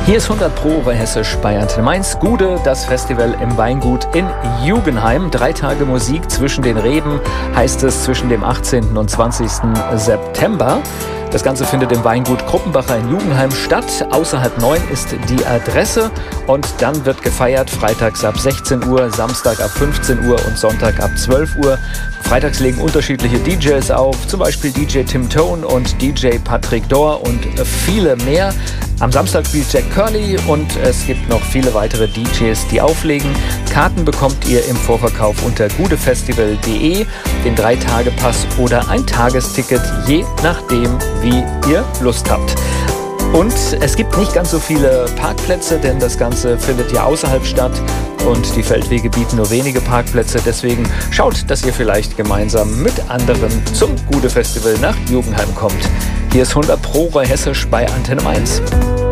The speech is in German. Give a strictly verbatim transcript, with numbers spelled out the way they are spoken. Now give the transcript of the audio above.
Hier ist hundert Pro bei Hessisch bei Antenne Mainz. Gude, das Festival im Weingut in Jugenheim. Drei Tage Musik zwischen den Reben, heißt es, zwischen dem achtzehnten und zwanzigsten September. Das Ganze findet im Weingut Kruppenbacher in Jugenheim statt. Außerhalb neun ist die Adresse und dann wird gefeiert freitags ab sechzehn Uhr, Samstag ab fünfzehn Uhr und Sonntag ab zwölf Uhr. Freitags legen unterschiedliche D Js auf, zum Beispiel D J Tim Tone und D J Patrick Dor und viele mehr. Am Samstag spielt Jack Curly und es gibt noch viele weitere D Js, die auflegen. Karten bekommt ihr im Vorverkauf unter gudefestival punkt de, den Drei-Tage-Pass oder ein Tagesticket, je nachdem, wie ihr Lust habt. Und es gibt nicht ganz so viele Parkplätze, denn das Ganze findet ja außerhalb statt und die Feldwege bieten nur wenige Parkplätze. Deswegen schaut, dass ihr vielleicht gemeinsam mit anderen zum Gude-Festival nach Jugenheim kommt. Hier ist hundert Pro bei Hessisch bei Antenne Mainz.